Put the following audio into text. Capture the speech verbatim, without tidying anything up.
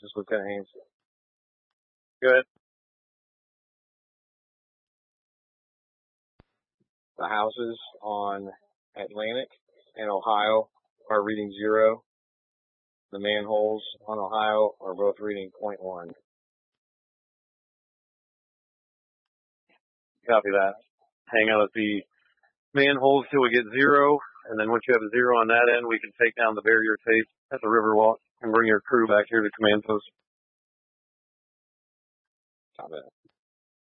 is Lieutenant Haynes. Good. The houses on Atlantic and Ohio are reading zero. The manholes on Ohio are both reading point one. Copy that. Hang out at the manholes till we get zero, and then once you have a zero on that end, we can take down the barrier tape at the Riverwalk and bring your crew back here to command post. Copy that.